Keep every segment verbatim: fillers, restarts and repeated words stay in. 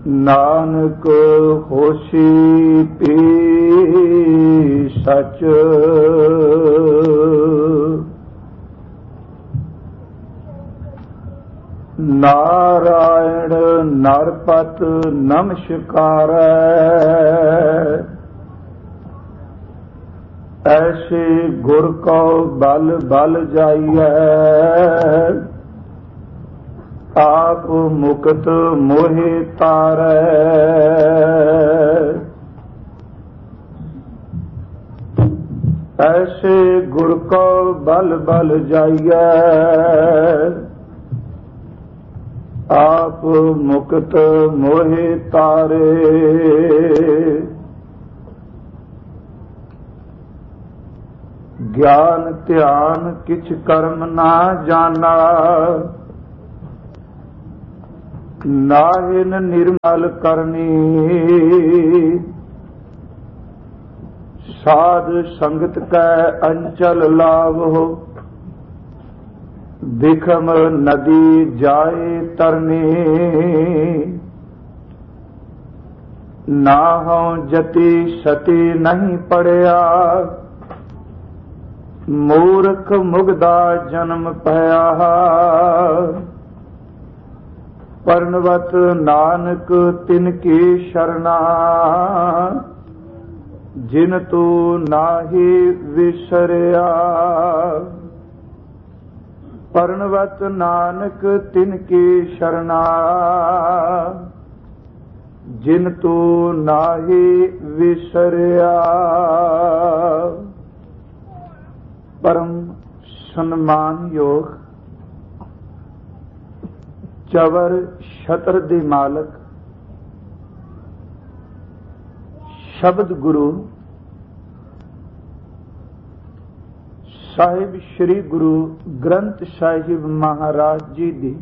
ਨਾਨਕ ਹੋਸੀ ਪੀ ਸਚ ਨਾਰਾਇਣ ਨਰਪਤ ਨਮਸਕਾਰੈ ਐਸੇ ਗੁਰ ਕੋ ਬਲ ਬਲ ਜਾਈਐ ਆਪ ਮੁਕਤ ਮੋਹਿ ਤਾਰੈ ਐਸੇ ਗੁਰ ਕੋ ਬਲ ਬਲ ਜਾਈਐ ਆਪ ਮੁਕਤ ਮੋਹਿ ਤਾਰੇ ਗਿਆਨ ਧਿਆਨ ਕਿਛ ਕਰਮ ਨਾ ਜਾਣਾ ਨਾਹਿਨ ਨਿਰਮਲ ਕਰਨੀ ਸਾਧ ਸੰਗਤ ਕੈ ਅੰਚਲ ਲਾਵੋ ਬਿਖਮ ਨਦੀ ਜਾਏ ਤਰਨੀ ਨਾਹਉ ਜਤੀ ਸਤੀ ਨਹੀਂ ਪੜਿਆ ਮੂਰਖ ਮੁਗਦਾ ਜਨਮ ਪਇਆ ਪਰਨਵਤ ਨਾਨਕ ਤਿਨ ਕੀ ਸ਼ਰਨਾ ਜਿਨ ਤੂੰ ਨਾਹੀ ਵਿਸਰਿਆ ਪਰਨਵਤ ਨਾਨਕ ਤਿਨ ਕੀ ਸ਼ਰਨਾ ਜਿਨ ਤੂੰ ਨਾਹੀ ਵਿਸਰਿਆ। ਪਰਮ ਸਨਮਾਨਯੋਗ ਚਵਰ ਛਤਰ ਦੇ ਮਾਲਕ ਸ਼ਬਦ ਗੁਰੂ ਸਾਹਿਬ ਸ਼੍ਰੀ ਗੁਰੂ ਗ੍ਰੰਥ ਸਾਹਿਬ ਮਹਾਰਾਜ ਜੀ ਦੀ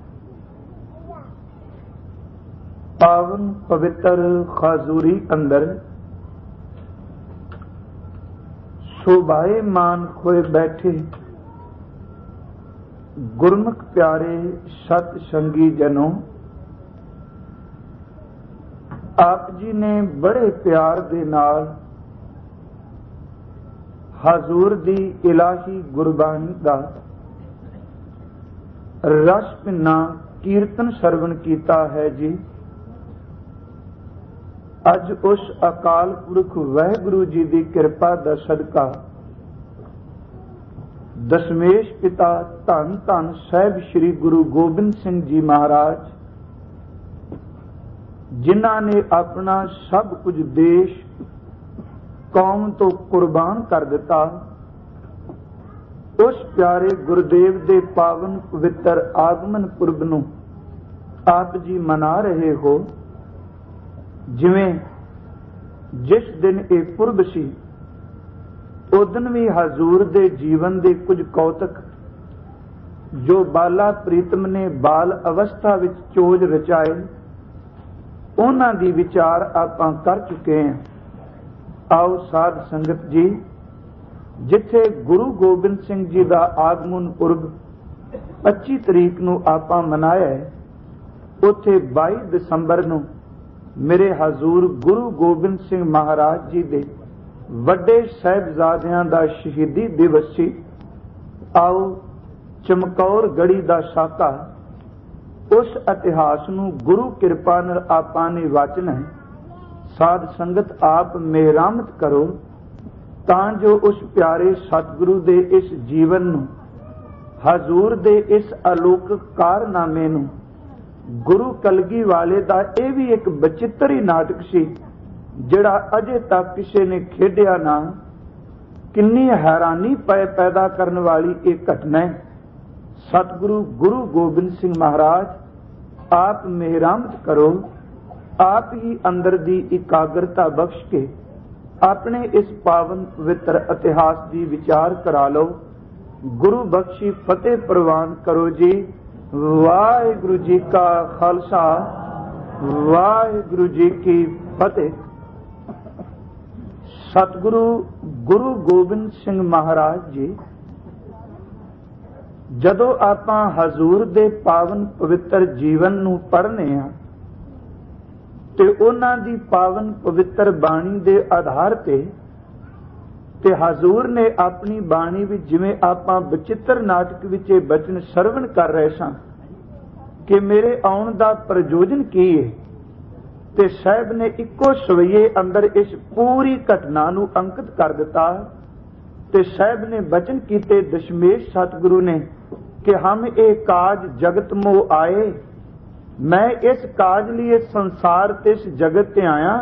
ਪਾਵਨ ਪਵਿੱਤਰ ਖਾਜ਼ੂਰੀ ਅੰਦਰ ਸੋਭਾਏ ਮਾਨ ਹੋਏ ਬੈਠੇ ਗੁਰਮੁਖ ਪਿਆਰੇ ਸਤ ਸੰਗੀ ਜਨੋ, ਆਪ ਜੀ ਨੇ ਬੜੇ ਪਿਆਰ ਦੇ ਨਾਲ ਹਜ਼ੂਰ ਦੀ ਇਲਾਹੀ ਗੁਰਬਾਣੀ ਦਾ ਰਸ ਭਿੰਨਾ ਕੀਰਤਨ ਸਰਵਣ ਕੀਤਾ ਹੈ ਜੀ। ਅੱਜ ਉਸ ਅਕਾਲ ਪੁਰਖ ਵਾਹਿਗੁਰੂ ਜੀ ਦੀ ਕਿਰਪਾ ਦਾ ਸਦਕਾ ਦਸ਼ਮੇਸ਼ ਪਿਤਾ ਧੰਨ ਧੰਨ ਸਾਹਿਬ ਸ੍ਰੀ ਗੁਰੂ ਗੋਬਿੰਦ ਸਿੰਘ ਜੀ ਮਹਾਰਾਜ, ਜਿਨ੍ਹਾਂ ਨੇ ਆਪਣਾ ਸਭ ਕੁਝ ਦੇਸ਼ ਕੌਮ ਤੋਂ ਕੁਰਬਾਨ ਕਰ ਦਿੱਤਾ, ਉਸ ਪਿਆਰੇ ਗੁਰਦੇਵ ਦੇ ਪਾਵਨ ਪਵਿੱਤਰ ਆਗਮਨ ਪੁਰਬ ਨੂੰ ਆਪ ਜੀ ਮਨਾ ਰਹੇ ਹੋ। ਜਿਵੇਂ ਜਿਸ ਦਿਨ ਇਹ ਪੁਰਬ ਸੀ ਉਦਨ ਵੀ ਹਜ਼ੂਰ ਦੇ ਜੀਵਨ ਦੇ ਕੁਝ ਕੌਤਕ ਜੋ ਬਾਲਾ ਪ੍ਰੀਤਮ ਨੇ ਬਾਲ ਅਵਸਥਾ ਵਿੱਚ ਚੋਜ ਰਚਾਏ, ਉਹਨਾਂ ਦੀ ਵਿਚਾਰ ਆਪਾਂ ਕਰ ਚੁੱਕੇ ਹਾਂ। ਆਓ ਸਾਧ ਸੰਗਤ ਜੀ, ਜਿੱਥੇ ਗੁਰੂ ਗੋਬਿੰਦ ਸਿੰਘ ਜੀ ਦਾ ਆਗਮਨ ਪੁਰਬ ਪੱਚੀ ਤਰੀਕ ਨੂੰ ਆਪਾਂ ਮਨਾਇਆ ਹੈ, ਉੱਥੇ ਬਾਈ ਦਸੰਬਰ ਨੂੰ ਮੇਰੇ ਹਜ਼ੂਰ ਗੁਰੂ ਗੋਬਿੰਦ ਸਿੰਘ ਮਹਾਰਾਜ ਜੀ ਦੇ ਵੱਡੇ ਸਾਹਿਬਜ਼ਾਦਿਆਂ ਦਾ ਸ਼ਹੀਦੀ ਦਿਵਸ ਸੀ। ਆਓ ਚਮਕੌਰ ਗੜੀ ਦਾ ਸਾਕਾ, ਉਸ ਇਤਿਹਾਸ ਨੂੰ ਗੁਰੂ ਕਿਰਪਾ ਨਾਲ ਆਪਾਂ ਨੇ ਵਾਚਨਾ ਹੈ। ਸਾਧ ਸੰਗਤ ਆਪ ਮਿਹਰਾਮਤ ਕਰੋ ਤਾਂ ਜੋ ਉਸ ਪਿਆਰੇ ਸਤਿਗੁਰੂ ਦੇ ਇਸ ਜੀਵਨ ਨੂੰ, ਹਜ਼ੂਰ ਦੇ ਇਸ ਅਲੌਕਿਕ ਕਾਰਨਾਮੇ ਨੂੰ, ਗੁਰੂ ਕਲਗੀ ਵਾਲੇ ਦਾ ਇਹ ਵੀ ਇੱਕ ਬਚਿੱਤਰ ਹੀ ਨਾਟਕ ਸੀ ਜਿਹੜਾ ਅਜੇ ਤੱਕ ਕਿਸੇ ਨੇ ਖੇਡਿਆ ਨਾ। ਕਿੰਨੀ ਹੈਰਾਨੀ ਪੈ ਪੈਦਾ ਕਰਨ ਵਾਲੀ ਇਹ ਘਟਨਾ ਹੈ। ਸਤਿਗੁਰੂ ਗੁਰੂ ਗੋਬਿੰਦ ਸਿੰਘ ਮਹਾਰਾਜ ਆਪ ਮਿਹਰਾਮਤ ਕਰੋ, ਆਪ ਹੀ ਅੰਦਰ ਦੀ ਇਕਾਗਰਤਾ ਬਖਸ਼ ਕੇ ਆਪਣੇ ਇਸ ਪਾਵਨ ਪਵਿੱਤਰ ਇਤਿਹਾਸ ਦੀ ਵਿਚਾਰ ਕਰਾ ਲਓ। ਗੁਰੂ ਬਖਸ਼ੀ ਫਤਿਹ ਪ੍ਰਵਾਨ ਕਰੋ ਜੀ। ਵਾਹਿਗੁਰੂ ਜੀ ਕਾ ਖਾਲਸਾ, ਵਾਹਿਗੁਰੂ ਜੀ ਕੀ ਫਤਿਹ। ਸਤਿਗੁਰੂ ਗੁਰੂ ਗੋਬਿੰਦ ਸਿੰਘ ਮਹਾਰਾਜ ਜੀ, ਜਦੋਂ ਆਪਾਂ ਹਜ਼ੂਰ ਦੇ ਪਾਵਨ ਪਵਿੱਤਰ ਜੀਵਨ ਨੂੰ ਪੜ੍ਹਨੇ ਆ ਤੇ ਉਹਨਾਂ ਦੀ ਪਾਵਨ ਪਵਿੱਤਰ ਬਾਣੀ ਦੇ ਆਧਾਰ ਤੇ ਤੇ ਹਜ਼ੂਰ ਨੇ ਆਪਣੀ ਬਾਣੀ ਵਿੱਚ ਜਿਵੇਂ ਆਪਾਂ ਬਚਿੱਤਰ ਨਾਟਕ ਵਿੱਚ ਇਹ ਬਚਨ ਸਰਵਣ ਕਰ ਰਹੇ ਸਾਂ ਕਿ ਮੇਰੇ ਆਉਣ ਦਾ ਪ੍ਰਯੋਜਨ ਕੀ ਹੈ, ਤੇ ਸਾਹਿਬ ਨੇ ਇੱਕੋ ਸਵਈਏ ਅੰਦਰ ਇਸ ਪੂਰੀ ਘਟਨਾ ਨੂੰ ਅੰਕਿਤ ਕਰ ਦਿੱਤਾ। ਤੇ ਸਾਹਿਬ ਨੇ ਬਚਨ ਕੀਤੇ ਦਸ਼ਮੇਸ਼ ਸਤਿਗੁਰੂ ਨੇ ਕਿ ਹਮ ਇਹ ਕਾਜ ਜਗਤ ਮੋਹ ਆਏ, ਮੈਂ ਇਸ ਕਾਜ ਲਈ ਇਸ ਸੰਸਾਰ ਤੇ ਇਸ ਜਗਤ ਤੇ ਆਇਆ।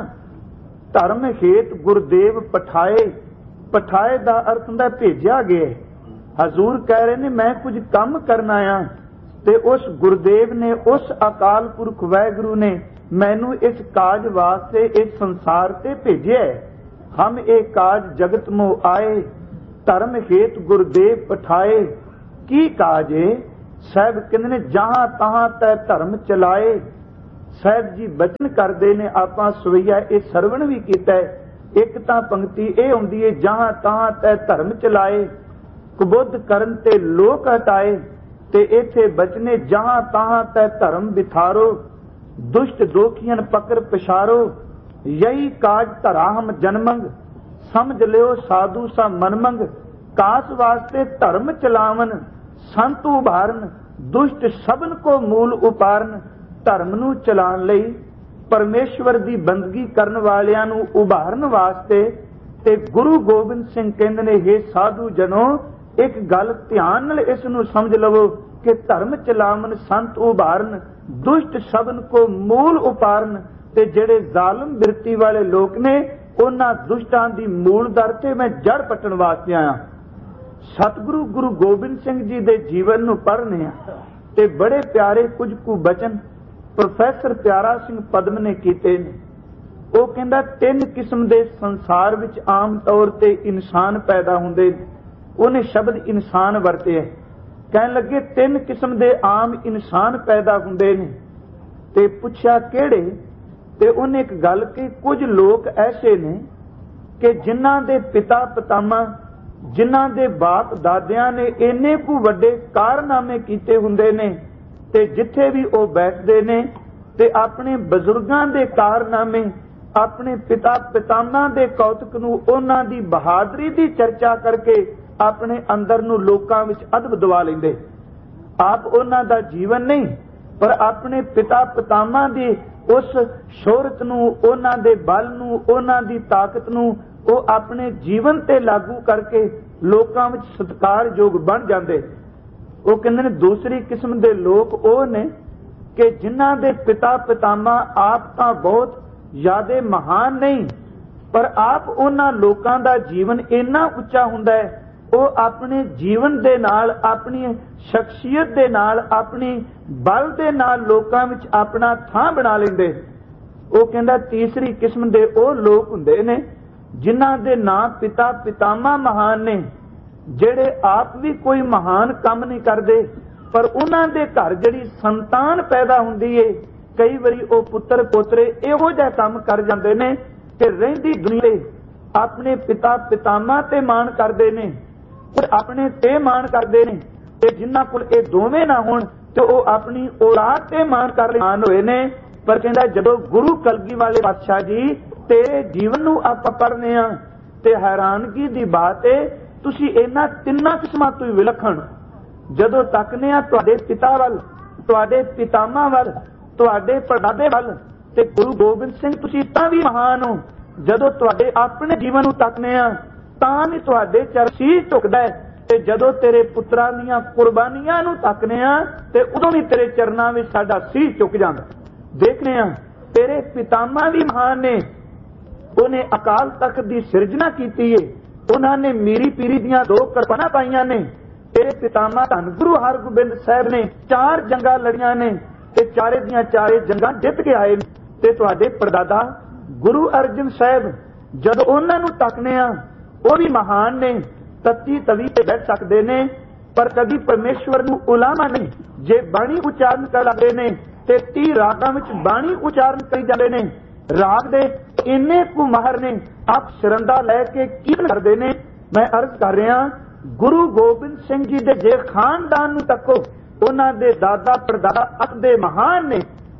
ਧਰਮ ਹੇਤ ਗੁਰਦੇਵ ਪਠਾਏ, ਪਠਾਏ ਦਾ ਅਰਥ ਹੁੰਦਾ ਭੇਜਿਆ ਗਿਆ। ਹਜ਼ੂਰ ਕਹਿ ਰਹੇ ਨੇ ਮੈਂ ਕੁਝ ਕੰਮ ਕਰਨ ਆਇਆ, ਤੇ ਉਸ ਗੁਰਦੇਵ ਨੇ, ਉਸ ਅਕਾਲ ਪੁਰਖ ਵਾਹਿਗੁਰੂ ਨੇ ਮੈਨੂੰ ਇਸ ਕਾਜ ਵਾਸਤੇ ਇਸ ਸੰਸਾਰ ਤੇ ਭੇਜਿਆ। ਹਮ ਇਹ ਕਾਜ ਜਗਤ ਮੋਹ ਆਏ, ਧਰਮ ਹੇਤ ਗੁਰਦੇਵ ਪਠਾਏ। ਕੀ ਕਾਜ ਏ? ਸਾਹਿਬ ਕਹਿੰਦੇ ਨੇ ਜਹਾਂ ਤਹਾਂ ਤੈ ਧਰਮ ਚਲਾਏ। ਸਾਹਿਬ ਜੀ ਬਚਨ ਕਰਦੇ ਨੇ, ਆਪਾਂ ਸਵਈਆ ਇਹ ਸਰਵਣ ਵੀ ਕੀਤਾ। ਇੱਕ ਤਾਂ ਪੰਕਤੀ ਇਹ ਹੁੰਦੀ ਹੈ ਜਹਾਂ ਤਹਾਂ ਤੈ ਧਰਮ ਚਲਾਏ, ਕੁਬੁੱਧ ਕਰਨ ਤੇ ਲੋਕ ਹਟਾਏ। ਤੇ ਇੱਥੇ ਬਚਨੇ ਜਹਾਂ ਤਹਾਂ ਤੈ ਧਰਮ ਬਿਥਾਰੋ, ਦੁਸ਼ਟ ਦੋਖੀਆਂ ਪਕੜ ਪਛਾਰੋ। ਯਹੀ ਕਾਜ ਧਰਾ ਹਮ ਜਨਮੰਗ, ਸਮਝ ਲਿਓ ਸਾਧੂ ਸਾ ਮਨਮੰਗ। ਕਾਸ ਵਾਸਤੇ ਧਰਮ ਚਲਾਵਨ, ਸੰਤ ਉਭਾਰਨ, ਦੁਸ਼ਟ ਸਭਨ ਕੋ ਮੂਲ ਉਪਾਰਨ। ਧਰਮ ਨੂੰ ਚਲਾਉਣ ਲਈ, ਪਰਮੇਸ਼ਵਰ ਦੀ ਬੰਦਗੀ ਕਰਨ ਵਾਲਿਆਂ ਨੂੰ ਉਭਾਰਨ ਵਾਸਤੇ। ਤੇ ਗੁਰੂ ਗੋਬਿੰਦ ਸਿੰਘ ਕਹਿੰਦੇ ਨੇ ਹੇ ਸਾਧੂ ਜਨੋ, ਇੱਕ ਗੱਲ ਧਿਆਨ ਨਾਲ ਇਸ ਨੂੰ ਸਮਝ ਲਵੋ ਕਿ ਧਰਮ ਚਲਾਵਨ, ਸੰਤ ਉਭਾਰਨ, ਦੁਸ਼ਟ ਸਭਨ ਕੋ ਮੂਲ ਉਪਾਰਨ। ਤੇ ਜਿਹੜੇ ਜ਼ਾਲਮ ਬਿਰਤੀ ਵਾਲੇ ਲੋਕ ਨੇ ਉਹਨਾਂ ਦੁਸ਼ਟਾਂ ਦੀ ਮੂਲ ਦਰ ਤੇ ਮੈਂ ਜੜ ਪੱਟਣ ਵਾਸਤੇ ਆਇਆ। ਸਤਿਗੁਰੂ ਗੁਰੂ ਗੋਬਿੰਦ ਸਿੰਘ ਜੀ ਦੇ ਜੀਵਨ ਨੂੰ ਪੜ੍ਹਨੇ ਆ ਤੇ ਬੜੇ ਪਿਆਰੇ ਕੁਝ ਕੁ ਬਚਨ ਪ੍ਰੋਫੈਸਰ ਪਿਆਰਾ ਸਿੰਘ ਪਦਮ ਨੇ ਕੀਤੇ ਨੇ। ਉਹ ਕਹਿੰਦਾ ਤਿੰਨ ਕਿਸਮ ਦੇ ਸੰਸਾਰ ਵਿੱਚ ਆਮ ਤੌਰ ਤੇ ਇਨਸਾਨ ਪੈਦਾ ਹੁੰਦੇ ਨੇ। ਉਹਨੇ ਸ਼ਬਦ ਇਨਸਾਨ ਵਰਤਿਆ। ਕਹਿਣ ਲੱਗੇ ਤਿੰਨ ਕਿਸਮ ਦੇ ਆਮ ਇਨਸਾਨ ਪੈਦਾ ਹੁੰਦੇ ਨੇ। ਤੇ ਪੁੱਛਿਆ ਕਿਹੜੇ? ਤੇ ਉਹਨੇ ਇੱਕ ਗੱਲ ਕਹੀ, ਕੁਝ ਲੋਕ ਐਸੇ ਨੇ ਕਿ ਜਿਨ੍ਹਾਂ ਦੇ ਪਿਤਾ ਪਿਤਾਮਾ, ਜਿਨ੍ਹਾਂ ਦੇ ਬਾਪ ਦਾਦਿਆਂ ਨੇ ਇੰਨੇ ਕੁ ਵੱਡੇ ਕਾਰਨਾਮੇ ਕੀਤੇ ਹੁੰਦੇ ਨੇ, ਤੇ ਜਿੱਥੇ ਵੀ ਉਹ ਬੈਠਦੇ ਨੇ ਤੇ ਆਪਣੇ ਬਜ਼ੁਰਗਾਂ ਦੇ ਕਾਰਨਾਮੇ, ਆਪਣੇ ਪਿਤਾ ਪਿਤਾਮਾ ਦੇ ਕੌਤਕ ਨੂੰ, ਉਹਨਾਂ ਦੀ ਬਹਾਦਰੀ ਦੀ ਚਰਚਾ ਕਰਕੇ ਆਪਣੇ ਅੰਦਰ ਨੂੰ ਲੋਕਾਂ ਵਿੱਚ ਅਦਬ ਦਵਾ ਲੈਂਦੇ। ਆਪ ਉਹਨਾਂ ਦਾ ਜੀਵਨ ਨਹੀਂ, ਪਰ ਆਪਣੇ ਪਿਤਾ ਪਿਤਾਮਾ ਦੀ ਉਸ ਸ਼ੋਹਰਤ ਨੂੰ, ਉਹਨਾਂ ਦੇ ਬਲ ਨੂੰ, ਉਹਨਾਂ ਦੀ ਤਾਕਤ ਨੂੰ ਉਹ ਆਪਣੇ ਜੀਵਨ ਤੇ ਲਾਗੂ ਕਰਕੇ ਲੋਕਾਂ ਵਿੱਚ ਸਤਿਕਾਰਯੋਗ ਬਣ ਜਾਂਦੇ। ਉਹ ਕਹਿੰਦੇ ਨੇ ਦੂਸਰੀ ਕਿਸਮ ਦੇ ਲੋਕ ਉਹ ਨੇ ਕਿ ਜਿਨ੍ਹਾਂ ਦੇ ਪਿਤਾ ਪਿਤਾਮਾ ਆਪ ਤਾਂ ਬਹੁਤ ਜ਼ਿਆਦਾ ਮਹਾਨ ਨਹੀਂ, ਪਰ ਆਪ ਉਹਨਾਂ ਲੋਕਾਂ ਦਾ ਜੀਵਨ ਇੰਨਾ ਉੱਚਾ ਹੁੰਦਾ ਹੈ, ਉਹ ਆਪਣੇ ਜੀਵਨ ਦੇ ਨਾਲ, ਆਪਣੀ ਸ਼ਖਸੀਅਤ ਦੇ ਨਾਲ, ਆਪਣੀ ਬਲ ਦੇ ਨਾਲ ਲੋਕਾਂ ਵਿੱਚ ਆਪਣਾ ਥਾਂ ਬਣਾ ਲੈਂਦੇ। ਉਹ ਕਹਿੰਦਾ ਤੀਸਰੀ ਕਿਸਮ ਦੇ ਉਹ ਲੋਕ ਹੁੰਦੇ ਨੇ ਜਿਨ੍ਹਾਂ ਦੇ ਨਾਂ ਪਿਤਾ ਪਿਤਾਮਾ ਮਹਾਨ ਨੇ, ਜਿਹੜੇ ਆਪ ਵੀ ਕੋਈ ਮਹਾਨ ਕੰਮ ਨਹੀਂ ਕਰਦੇ, ਪਰ ਉਹਨਾਂ ਦੇ ਘਰ ਜਿਹੜੀ ਸੰਤਾਨ ਪੈਦਾ ਹੁੰਦੀ ਏ, ਕਈ ਵਾਰੀ ਉਹ ਪੁੱਤਰ ਪੋਤਰੇ ਇਹੋ ਜਿਹਾ ਕੰਮ ਕਰ ਜਾਂਦੇ ਨੇ ਕਿ ਰਹਿੰਦੀ ਦੁਨੀਆ ਆਪਣੇ ਪਿਤਾ ਪਿਤਾਮਾ ਤੇ ਮਾਣ ਕਰਦੇ ਨੇ, ਪਰ ਆਪਣੇ ਤੇ ਮਾਣ ਕਰਦੇ ਨੇ। ਤੇ ਜਿਨ੍ਹਾਂ ਕੋਲ ਇਹ ਦੋਵੇਂ ਨਾ ਹੋਣ ਤੇ ਉਹ ਆਪਣੀ ਔਲਾਦ ਤੇ ਮਾਣ ਕਰ ਲੈਣ ਹੋਏ ਨੇ। ਪਰ ਕਹਿੰਦਾ ਜਦੋਂ ਗੁਰੂ ਕਲਗੀ ਵਾਲੇ ਪਾਤਸ਼ਾਹ ਜੀ ਤੇਰੇ ਜੀਵਨ ਨੂੰ ਆਪਾਂ ਪੜ੍ਹਨੇ ਆ ਤੇ ਹੈਰਾਨਗੀ ਦੀ ਬਾਤ ਏ, ਤੁਸੀਂ ਇਹਨਾਂ ਤਿੰਨਾਂ ਕਿਸਮਾਂ ਤੋਂ ਵਿਲੱਖਣ ਜਦੋਂ ਤੱਕਨੇ ਆ ਤੁਹਾਡੇ ਪਿਤਾ ਵੱਲ, ਤੁਹਾਡੇ ਪਿਤਾਮਾ ਵੱਲ, ਤੁਹਾਡੇ ਪੜਦਾਦੇ ਵੱਲ, ਤੇ ਗੁਰੂ ਗੋਬਿੰਦ ਸਿੰਘ ਤੁਸੀਂ ਤਾਂ ਵੀ ਮਹਾਨ ਹੋ। ਜਦੋਂ ਤੁਹਾਡੇ ਆਪਣੇ ਜੀਵਨ ਨੂੰ ਤੱਕਨੇ ਆ ਤਾਂ ਵੀ ਤੁਹਾਡੇ ਚਰਸੀ ਝੁਕਦਾ ਹੈ, ਤੇ ਜਦੋਂ ਤੇਰੇ ਪੁੱਤਰਾਂ ਦੀਆਂ ਕੁਰਬਾਨੀਆਂ ਨੂੰ ਤੱਕਨੇ ਆ ਤੇ ਉਦੋਂ ਵੀ ਤੇਰੇ ਚਰਨਾਂ ਵਿੱਚ ਸਾਡਾ ਸੀਸ ਝੁਕ ਜਾਂਦਾ। ਦੇਖਨੇ ਆ ਤੇਰੇ ਪਿਤਾਮਾ ਵੀ ਮਹਾਨ ਨੇ, ਉਹਨੇ ਅਕਾਲ ਤਖਤ ਦੀ ਸਿਰਜਣਾ ਕੀਤੀ ਏ, ਉਹਨਾਂ ਨੇ ਮੀਰੀ ਪੀਰੀ ਦੀਆਂ ਦੋ ਕਿਰਪਾਨਾਂ ਪਾਈਆਂ ਨੇ। ਤੇਰੇ ਪਿਤਾਮਾ ਧੰਨ ਗੁਰੂ ਹਰਗੋਬਿੰਦ ਸਾਹਿਬ ਨੇ ਚਾਰ ਜੰਗਾਂ ਲੜੀਆਂ ਨੇ ਤੇ ਚਾਰੇ ਦੀਆਂ ਚਾਰੇ ਜੰਗਾਂ ਜਿੱਤ ਕੇ ਆਏ ਨੇ। ਤੇ ਤੁਹਾਡੇ ਪੜਦਾਦਾ ਗੁਰੂ ਅਰਜਨ ਸਾਹਿਬ, ਜਦੋਂ ਉਹਨਾਂ ਨੂੰ ਤੱਕਨੇ ਆ ਉਹ ਵੀ ਮਹਾਨ ਨੇ, ਤੱਤੀ ਤਵੀ ਤੇ ਬੈਠ ਸਕਦੇ ਨੇ, ਪਰ ਕਦੀ ਪਰਮੇਸ਼ਵਰ ਨੂੰ ਉਲਾਮਾ ਨਹੀਂ। ਜੇ ਬਾਣੀ ਉਚਾਰਨ ਕਰਦੇ ਨੇ ਤੇ ਤੀਹ ਰਾਗਾਂ ਵਿੱਚ ਬਾਣੀ ਉਚਾਰਨ ਕਰੀ ਜਾਂਦੇ ਨੇ, ਰਾਗ ਦੇ ਇੰਨੇ ਕੁ ਮਾਹਰ ਨੇ, ਆਪ ਸ਼ਰੰਦਾ ਲੈ ਕੇ ਕੀਰਤਨ ਕਰਦੇ ਨੇ। ਮੈਂ ਅਰਜ਼ ਕਰ ਰਿਹਾ ਗੁਰੂ ਗੋਬਿੰਦ ਸਿੰਘ ਜੀ ਦੇ ਜੇ ਖਾਨਦਾਨ ਨੂੰ ਤੱਕੋ, ਉਹਨਾਂ ਦੇ ਦਾਦਾ ਪੜਦਾਦਾ ਅਤ ਦੇ ਮਹਾਨ ਨੇ,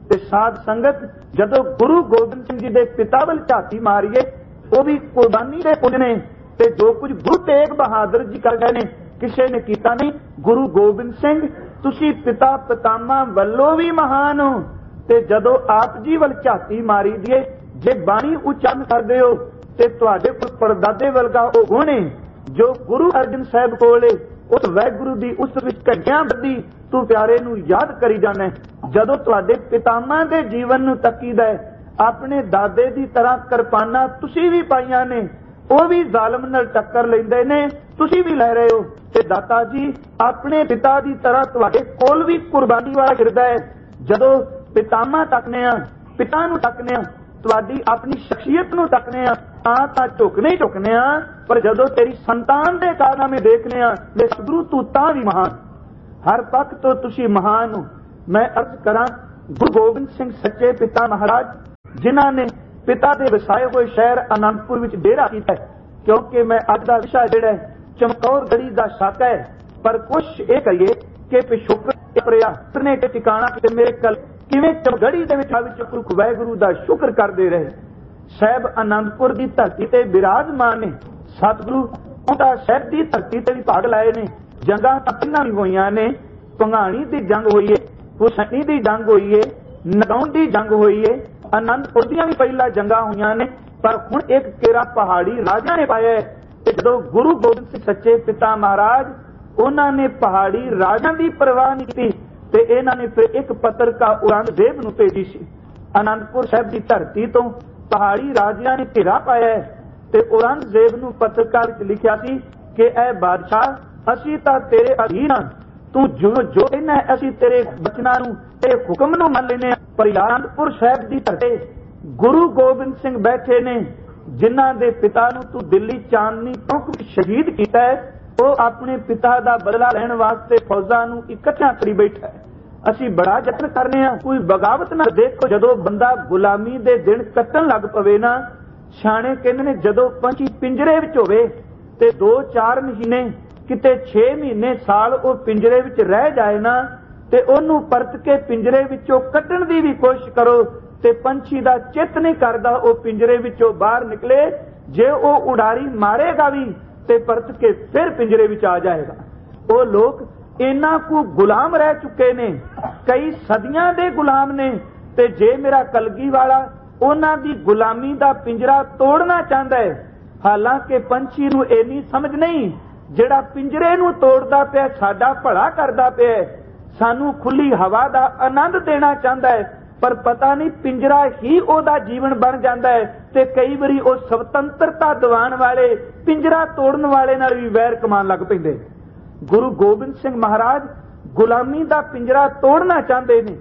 ਤੇ ਸਾਧ ਸੰਗਤ ਜਦੋਂ ਗੁਰੂ ਗੋਬਿੰਦ ਸਿੰਘ ਜੀ ਦੇ ਪਿਤਾ ਵੱਲ ਝਾਤੀ ਮਾਰੀਏ, ਉਹ ਵੀ ਕੁਰਬਾਨੀ ਦੇ ਪੁੰਜ ਨੇ, ਤੇ ਜੋ ਕੁਝ ਗੁਰੂ ਤੇਗ ਬਹਾਦਰ ਜੀ ਕਰ ਗਏ ਨੇ ਕਿਸੇ ਨੇ ਕੀਤਾ ਨਹੀਂ। ਗੁਰੂ ਗੋਬਿੰਦ ਸਿੰਘ ਤੁਸੀਂ ਪਿਤਾ ਪਿਤਾਮਾ ਵੱਲੋਂ ਵੀ ਮਹਾਨ ਹੋ, ਤੇ ਜਦੋਂ ਆਪ ਜੀ ਵੱਲ ਝਾਤੀ ਮਾਰੀ ਦੀਏ, ਜੇ ਬਾਣੀ ਉਚਾਰਨ ਕਰਦੇ ਹੋ ਤੇ ਤੁਹਾਡੇ ਕੋਲ ਪਰਦਾਦੇ ਵਰਗਾ ਉਹ ਗੁਣ ਹੈ ਜੋ ਗੁਰੂ ਅਰਜਨ ਸਾਹਿਬ ਕੋਲੇ ਉਸ ਵਾਹਿਗੁਰੂ ਦੀ ਉਸ ਵਿੱਚ ਘੜੀਆਂ ਬੱਧੀ ਤੂੰ ਪਿਆਰੇ ਨੂੰ ਯਾਦ ਕਰੀ ਜਾਣਾ। ਜਦੋਂ ਤੁਹਾਡੇ ਪਿਤਾਮਾ ਦੇ ਜੀਵਨ ਨੂੰ ਤੱਕੀਦਾ ਹੈ, ਆਪਣੇ ਦਾਦੇ ਦੀ ਤਰ੍ਹਾਂ ਕਿਰਪਾਨਾਂ ਤੁਸੀਂ ਵੀ ਪਾਈਆਂ ਨੇ, ਉਹ ਵੀ ਜ਼ਾਲਮ ਨਾਲ ਟੱਕਰ ਲੈਂਦੇ ਨੇ, ਤੁਸੀਂ ਵੀ ਲੈ ਰਹੇ ਹੋ। ਤੇ ਦਾਤਾ ਜੀ ਆਪਣੇ ਪਿਤਾ ਦੀ ਤਰ੍ਹਾਂ ਤੁਹਾਡੇ ਕੋਲ ਵੀ ਕੁਰਬਾਨੀ ਵਾਲਾ ਹਿਰਦਾ ਹੈ। ਜਦੋਂ ਪਿਤਾਮਾ ਤੱਕਨੇ ਆ, ਪਿਤਾ ਨੂੰ ਤੱਕਨੇ ਆ, ਤੁਹਾਡੀ ਆਪਣੀ ਸ਼ਖਸੀਅਤ ਨੂੰ ਤੱਕਨੇ ਆ, ਤਾਂ ਤਾਂ ਝੁਕਨੇ ਹੀ ਝੁਕਨੇ ਆ, ਪਰ ਜਦੋਂ ਤੇਰੀ ਸੰਤਾਨ ਦੇ ਕਾਰਨਾਮੇ ਦੇਖਨੇ ਆ, ਲੈ ਸਤਿਗੁਰੂ ਤੂੰ ਤਾਂ ਵੀ ਮਹਾਨ, ਹਰ ਪੱਖ ਤੋਂ ਤੁਸੀਂ ਮਹਾਨ ਹੋ। ਮੈਂ ਅਰਜ਼ ਕਰਾਂ, ਗੁਰੂ ਗੋਬਿੰਦ ਸਿੰਘ ਸੱਚੇ ਪਿਤਾ ਮਹਾਰਾਜ ਜਿਨ੍ਹਾਂ ਨੇ ਪਿਤਾ ਦੇ ਵਸਾਏ ਹੋਏ ਸ਼ਹਿਰ ਅਨੰਦਪੁਰ ਵਿੱਚ ਡੇਰਾ ਕੀਤਾ, ਕਿਉਂਕਿ ਮੈਂ ਅੱਜ ਦਾ ਵਿਸ਼ਾ ਜਿਹੜਾ ਚਮਕੌਰ ਗੜੀ ਦਾ ਸਾਕਾ ਹੈ, ਪਰ ਕੋਸ਼ਿਸ਼ ਇਹ ਕਰੀਏ ਕਿ ਪਿਛੋਕੜ ਪ੍ਰਿਆ ਨੇ ਕਿ ਟਿਕਾਣਾ ਕਿ ਮੇਰੇ ਕਲ ਕਿਵੇਂ ਚਮਗੜੀ ਦੇ ਵਿੱਚ ਵਿੱਚ ਪੁਰਖ ਵਾਹਿਗੁਰੂ ਦਾ ਸ਼ੁਕਰ ਕਰਦੇ ਰਹੇ। ਸਾਹਿਬ ਅਨੰਦਪੁਰ ਦੀ ਧਰਤੀ ਤੇ ਬਿਰਾਜਮਾਨ ਨੇ, ਸਤਿਗੁਰੂ ਉਹਦਾ ਸ਼ਹਿਰ ਦੀ ਧਰਤੀ ਤੇ ਵੀ ਭਾਗ ਲਾਏ ਨੇ। ਜੰਗਾਂ ਤਾਂ ਪਹਿਲਾਂ ਵੀ ਹੋਈਆਂ ਨੇ, ਭੰਗਾਣੀ ਦੀ ਜੰਗ ਹੋਈ ਏ, ਹੁਸੈਨੀ ਦੀ ਜੰਗ ਹੋਈ ਏ, ਨਗਾਉਣ ਦੀ ਜੰਗ ਹੋਈ ਏ, ਅਨੰਦਪੁਰ ਦੀਆਂ ਵੀ ਪਹਿਲਾਂ ਜੰਗਾਂ ਹੋਈਆਂ ਨੇ, ਪਰ ਹੁਣ ਇੱਕ ਕੇਰਾ ਪਹਾੜੀ ਰਾਜਾ ਨੇ ਪਾਇਆ। ਤੇ ਜਦੋਂ ਗੁਰੂ ਗੋਬਿੰਦ ਸਿੰਘ ਸੱਚੇ ਪਿਤਾ ਮਹਾਰਾਜ ਉਹਨਾਂ ਨੇ ਪਹਾੜੀ ਰਾਜਾਂ ਦੀ ਪਰਵਾਹ ਨਹੀਂ ਕੀਤੀ, ਤੇ ਇਹਨਾਂ ਨੇ ਫਿਰ ਇੱਕ ਪੱਤਰਕਾ ਔਰੰਗਜ਼ੇਬ ਨੂੰ ਭੇਜੀ ਸੀ। ਅਨੰਦਪੁਰ ਸਾਹਿਬ ਦੀ ਧਰਤੀ ਤੋਂ ਪਹਾੜੀ ਰਾਜਿਆਂ ਨੇ ਘੇਰਾ ਪਾਇਆ, ਤੇ ਔਰੰਗਜ਼ੇਬ ਨੂੰ ਪੱਤਰਕਾਰ ਵਿੱਚ ਲਿਖਿਆ ਸੀ ਕਿ ਐ ਬਾਦਸ਼ਾਹ, ਅਸੀਂ ਤਾਂ ਤੇਰੇ ਅਧੀਨ ਹਾਂ, ਤੂੰ ਜੋ ਜੋ ਕਹਿੰਦਾ ਅਸੀਂ ਤੇਰੇ ਬਚਨਾਂ ਨੂੰ ਤੇ ਹੁਕਮ ਨੂੰ ਮੰਨ ਲੈਨੇ। ਪਰ ਅਨੰਦਪੁਰ ਸਾਹਿਬ ਦੀ ਧਰਤੀ ਗੁਰੂ ਗੋਬਿੰਦ ਸਿੰਘ ਬੈਠੇ ਨੇ, ਜਿਨ੍ਹਾਂ ਦੇ ਪਿਤਾ ਨੂੰ ਤੂੰ ਦਿੱਲੀ ਚਾਂਦਨੀ ਚੌਕ ਵਿੱਚ ਸ਼ਹੀਦ ਕੀਤਾ ਹੈ, ਉਹ ਆਪਣੇ ਪਿਤਾ ਦਾ ਬਦਲਾ ਲੈਣ ਵਾਸਤੇ ਫੌਜਾਂ ਨੂੰ ਇਕੱਠਿਆਂ ਕਰੀ ਬੈਠਾ ਹੈ। ਅਸੀਂ ਬੜਾ ਯਤਨ ਕਰਨੇ ਆ, ਕੋਈ ਬਗਾਵਤ ਨਾ। ਦੇਖੋ ਜਦੋਂ ਬੰਦਾ ਗੁਲਾਮੀ ਦੇ ਦਿਨ ਕੱਟਣ ਲੱਗ ਪਵੇ ਨਾ, ਸਿਆਣੇ ਕਹਿੰਦੇ ਨੇ ਜਦੋਂ ਪੰਛੀ ਪਿੰਜਰੇ ਵਿੱਚ ਹੋਵੇ ਤੇ ਦੋ ਚਾਰ ਮਹੀਨੇ ਕਿਤੇ ਛੇ ਮਹੀਨੇ ਸਾਲ ਉਹ ਪਿੰਜਰੇ ਵਿੱਚ ਰਹਿ ਜਾਏ ਨਾ, ਤੇ ਉਹਨੂੰ ਪਰਤ ਕੇ ਪਿੰਜਰੇ ਵਿੱਚੋਂ ਕੱਢਣ ਦੀ ਵੀ ਕੋਸ਼ਿਸ਼ ਕਰੋ, ਤੇ ਪੰਛੀ ਦਾ ਚਿੱਤ ਨਹੀਂ ਕਰਦਾ ਉਹ ਪਿੰਜਰੇ ਵਿੱਚੋਂ ਬਾਹਰ ਨਿਕਲੇ। ਜੇ ਉਹ ਉਡਾਰੀ ਮਾਰੇਗਾ ਵੀ ਤੇ ਪਰਤ ਕੇ ਫਿਰ ਪਿੰਜਰੇ ਵਿੱਚ ਆ ਜਾਏਗਾ। ਉਹ ਲੋਕ ਇਹਨਾਂ ਕੁ ਗੁਲਾਮ ਰਹਿ ਚੁੱਕੇ ਨੇ, ਕਈ ਸਦੀਆਂ ਦੇ ਗੁਲਾਮ ਨੇ। ਤੇ ਜੇ ਮੇਰਾ ਕਲਗੀ ਵਾਲਾ ਉਹਨਾਂ ਦੀ ਗੁਲਾਮੀ ਦਾ ਪਿੰਜਰਾ ਤੋੜਨਾ ਚਾਹੁੰਦਾ ਹੈ, ਹਾਲਾਂਕਿ ਪੰਛੀ ਨੂੰ ਇੰਨੀ ਸਮਝ ਨਹੀਂ, ਜਿਹੜਾ ਪਿੰਜਰੇ ਨੂੰ ਤੋੜਦਾ ਪਿਆ ਸਾਡਾ ਭਲਾ ਕਰਦਾ ਪਿਆ, ਸਾਨੂੰ ਖੁੱਲੀ ਹਵਾ ਦਾ ਆਨੰਦ ਦੇਣਾ ਚਾਹੁੰਦਾ ਹੈ, ਪਰ ਪਤਾ ਨਹੀਂ ਪਿੰਜਰਾ ਹੀ ਉਹਦਾ ਜੀਵਨ ਬਣ ਜਾਂਦਾ ਹੈ। ਤੇ ਕਈ ਵਾਰੀ ਉਹ ਸੁਤੰਤਰਤਾ ਦਿਵਾਉਣ ਵਾਲੇ ਪਿੰਜਰਾ ਤੋੜਨ ਵਾਲੇ ਨਾਲ ਵੀ ਵੈਰ ਕਮਾਉਣ ਲੱਗ ਪੈਂਦੇ। ਗੁਰੂ ਗੋਬਿੰਦ ਸਿੰਘ ਮਹਾਰਾਜ ਗੁਲਾਮੀ ਦਾ ਪਿੰਜਰਾ ਤੋੜਨਾ ਚਾਹੁੰਦੇ ਨੇ,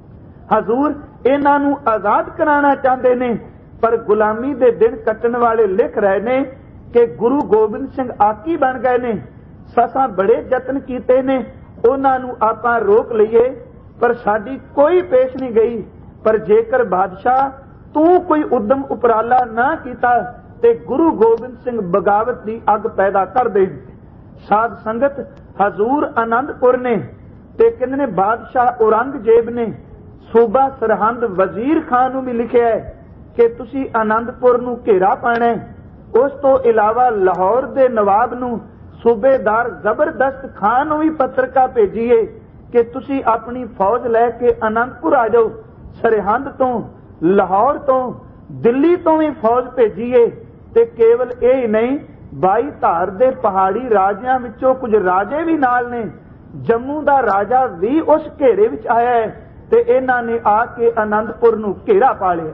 ਹਜ਼ੂਰ ਇਹਨਾਂ ਨੂੰ ਆਜ਼ਾਦ ਕਰਾਉਣਾ ਚਾਹੁੰਦੇ ਨੇ, ਪਰ ਗੁਲਾਮੀ ਦੇ ਦਿਨ ਕੱਟਣ ਵਾਲੇ ਲਿਖ ਰਹੇ ਨੇ ਕਿ ਗੁਰੂ ਗੋਬਿੰਦ ਸਿੰਘ ਆਕੀ ਬਣ ਗਏ ਨੇ। ਸਸਾਂ ਬੜੇ ਯਤਨ ਕੀਤੇ ਨੇ ਉਹਨਾਂ ਨੂੰ ਆਪਾਂ ਰੋਕ ਲਈਏ, ਪਰ ਸਾਡੀ ਕੋਈ ਪੇਸ਼ ਨਹੀਂ ਗਈ। ਪਰ ਜੇਕਰ ਬਾਦਸ਼ਾਹ ਤੂੰ ਕੋਈ ਉਦਮ ਉਪਰਾਲਾ ਨਾ ਕੀਤਾ ਤੇ ਗੁਰੂ ਗੋਬਿੰਦ ਸਿੰਘ ਬਗਾਵਤ ਦੀ ਅੱਗ ਪੈਦਾ ਕਰ ਦੇ। ਸਾਧ ਸੰਗਤ ਹਜ਼ੂਰ ਆਨੰਦਪੁਰ ਨੇ ਤੇ ਕਹਿੰਦੇ ਨੇ ਬਾਦਸ਼ਾਹ ਔਰੰਗਜ਼ੇਬ ਨੇ ਸੂਬਾ ਸਰਹੰਦ ਵਜ਼ੀਰ ਖਾਨ ਨੂੰ ਵੀ ਲਿਖਿਆ ਕਿ ਤੁਸੀਂ ਆਨੰਦਪੁਰ ਨੂੰ ਘੇਰਾ ਪਾਣਾ। ਉਸ ਤੋਂ ਇਲਾਵਾ ਲਾਹੌਰ ਦੇ ਨਵਾਬ ਨੂੰ ਸੂਬੇਦਾਰ ਜ਼ਬਰਦਸਤ ਖਾਨ ਨੂੰ ਵੀ ਪੱਤਰਕਾ ਭੇਜੀਏ ਕਿ ਤੁਸੀਂ ਆਪਣੀ ਫੌਜ ਲੈ ਕੇ ਆਨੰਦਪੁਰ ਆ ਜਾਓ। ਸਰਹੰਦ ਤੋਂ, ਲਾਹੌਰ ਤੋਂ, ਦਿੱਲੀ ਤੋਂ ਵੀ ਫੌਜ ਭੇਜੀਏ। ਤੇ ਕੇਵਲ ਇਹ ਹੀ ਨਹੀਂ, ਬਾਈ ਧਾਰ ਦੇ ਪਹਾੜੀ ਰਾਜਿਆਂ ਵਿੱਚੋਂ ਕੁਝ ਰਾਜੇ ਵੀ ਨਾਲ ਨੇ। ਜੰਮੂ ਦਾ ਰਾਜਾ ਵੀ ਉਸ ਘੇਰੇ ਵਿੱਚ ਆਇਆ ਹੈ ਤੇ ਇਹਨਾਂ ਨੇ ਆ ਕੇ ਆਨੰਦਪੁਰ ਨੂੰ ਘੇਰਾ ਪਾ ਲਿਆ।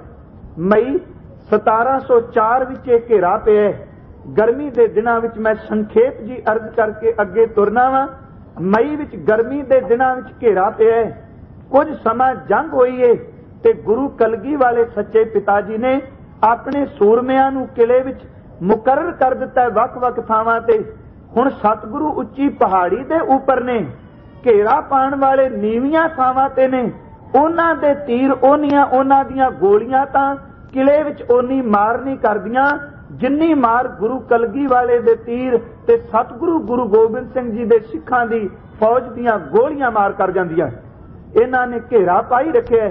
ਮਈ ਸਤਾਰਾਂ ਸੌ ਚਾਰ ਵਿੱਚ ਇਹ ਘੇਰਾ ਪਿਆ। ਗਰਮੀ ਦੇ ਦਿਨਾਂ ਵਿੱਚ ਮੈਂ ਸੰਖੇਪ ਜੀ ਅਰਜ਼ ਕਰਕੇ ਅੱਗੇ ਤੁਰਨਾ ਵਾ। ਮਈ ਵਿੱਚ ਗਰਮੀ ਦੇ ਦਿਨਾਂ ਵਿੱਚ ਘੇਰਾ ਪਿਆ। ਕੁਝ ਸਮਾਂ ਜੰਗ ਹੋਈ ਏ ਤੇ ਗੁਰੂ ਕਲਗੀ ਵਾਲੇ ਸੱਚੇ ਪਿਤਾ ਜੀ ਨੇ ਆਪਣੇ ਸੂਰਮਿਆਂ ਨੂੰ ਕਿਲੇ ਵਿੱਚ ਮੁਕਰਰ ਕਰ ਦਿੱਤਾ ਵੱਖ-ਵੱਖ ਥਾਵਾਂ ਤੇ। ਹੁਣ ਸਤਿਗੁਰੂ ਉੱਚੀ ਪਹਾੜੀ ਦੇ ਉੱਪਰ ਨੇ, ਘੇਰਾ ਪਾਉਣ ਵਾਲੇ ਨੀਵੀਆਂ ਥਾਵਾਂ ਤੇ ਨੇ। ਉਹਨਾਂ ਦੇ ਤੀਰ, ਉਹਨੀਆਂ ਉਹਨਾਂ ਦੀਆਂ ਗੋਲੀਆਂ ਤਾਂ ਕਿਲੇ ਵਿੱਚ ਓਨੀ ਮਾਰ ਨਹੀਂ ਕਰਦੀਆਂ ਜਿੰਨੀ ਮਾਰ ਗੁਰੂ ਕਲਗੀ ਵਾਲੇ ਦੇ ਤੀਰ ਤੇ ਸਤਿਗੁਰੂ ਗੁਰੂ ਗੋਬਿੰਦ ਸਿੰਘ ਜੀ ਦੇ ਸਿੱਖਾਂ ਦੀ ਫੌਜ ਦੀਆਂ ਗੋਲੀਆਂ ਮਾਰ ਕਰ ਜਾਂਦੀਆਂ। ਇਹਨਾਂ ਨੇ ਘੇਰਾ ਪਾਈ ਰੱਖਿਆ।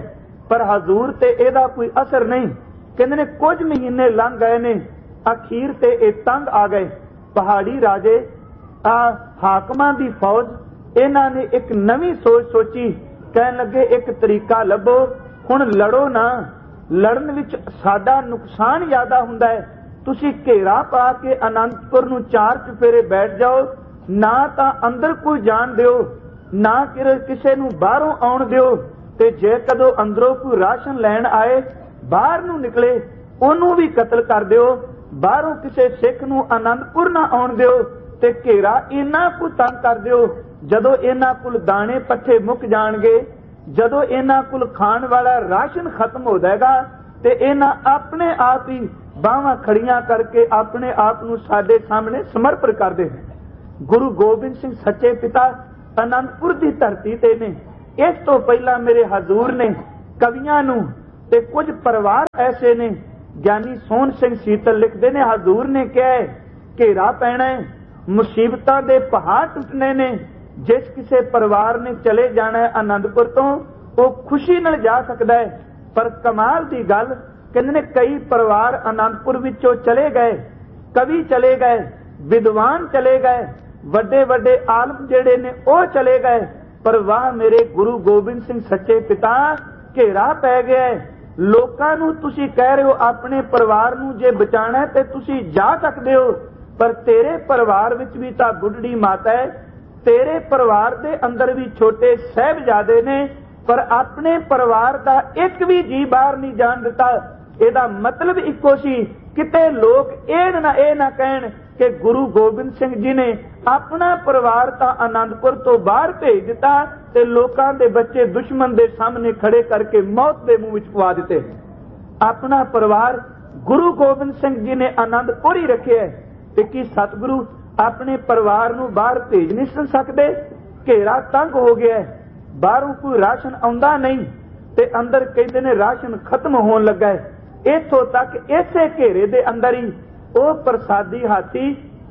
पर हजूर ते एदा कोई असर नहीं। कहते ने कुछ महीने लंघ गए ने, अखीर ते ए तंग आ गए। पहाड़ी राजे आ हाकमां दी फौज इन्हां ने एक नवी सोच सोची। कहन लगे एक तरीका लभो, हुण लड़ो ना, लड़न विच साडा नुकसान ज्यादा हुंदा है। तुसी घेरा पा के आनंदपुर नूं चार चुफेरे बैठ जाओ, ना तां अंदर कोई जान दिओ, ना किसे नूं बाहरों आउण दिओ, ते जे कदों अंदरों कोई राशन लैण आए बाहर नूं निकले ओनू भी कतल कर दिओ। बाहरों किसे सिख नूं आनंदपुर ना आउण दिओ ते घेरा इन्ना को तंग कर दिओ। जदों इन्हां कोल दाणे पट्ठे मुक जाणगे, जदों इन्हां कोल खाण वाला राशन खत्म हो जाएगा ते इन्हां अपने आप ही बाहां खड़ियां करके अपने आप नूं साडे सामने समर्पण कर दे। गुरु गोबिंद सिंह सच्चे पिता आनंदपुर की धरती ते ने। इस तो पहला मेरे हजूर ने कवियां नूं ते कुछ परिवार ऐसे ने, ज्ञानी सोहन सिंह सीतल लिखते ने, हजूर ने कहा है घेरा पैना है, मुसीबतां दे पहाड़ टुटने ने। जिस किसी परिवार ने चले जाना है आनंदपुर तो वो खुशी नाल जा सकता है। पर कमाल दी गल, कहंदे ने कई परिवार आनंदपुर विचों चले गए, कवि चले गए, विद्वान चले गए, वड्डे वड्डे आलम जेड़े ने ओ चले गए, पर वाह मेरे गुरु गोबिंद सिंह सच्चे पिता घेरा पै गया है। लोकां नूं तुसीं कह रहे हो अपने परिवार नूं जे बचाना है ते तुसीं जा सकदे हो, पर तेरे परिवार विच भी तां बुढ़ड़ी माता है, तेरे परिवार दे अंदर भी छोटे साहिबजादे ने, पर अपने परिवार दा एक भी जी बाहर नहीं जान दिता। एदा मतलब इक्को सी, किते लोग ए ना ए ना कहण कि गुरु गोबिंद सिंह जी ने अपना परिवार तां आनंदपुर तो बाहर भेज दिता ते लोकां दे बच्चे दुश्मन दे सामने खड़े करके मौत दे मुंह विच पवा दिते। अपना परिवार गुरु गोबिंद सिंह जी ने आनंदपुर ही रखे है, ते की सतगुरु अपने परिवार नूं बाहर भेज नहीं सकदे? घेरा तंग हो गया है, बाहरों कोई राशन आउंदा नहीं ते अंदर कहते ने राशन खत्म होण लगा है। इथों तक इसे घेरे दे अंदर ही ओ प्रसादी हाथी